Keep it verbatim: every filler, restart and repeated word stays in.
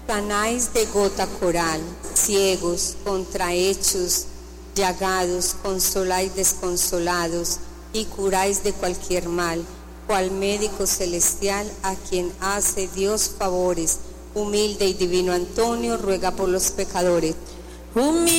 sanáis de gota coral, ciegos, contrahechos, llagados, consoláis desconsolados y curáis de cualquier mal, cual médico celestial a quien hace Dios favores. Humilde y divino Antonio, ruega por los pecadores.